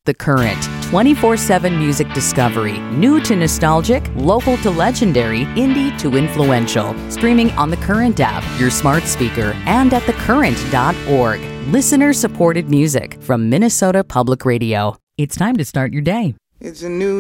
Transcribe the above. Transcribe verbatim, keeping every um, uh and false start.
The Current, twenty-four seven music discovery, new to nostalgic, local to legendary, indie to influential. Streaming on the Current app, your smart speaker, and at the current dot org. Listener-supported music from Minnesota Public Radio. It's time to start your day. It's a new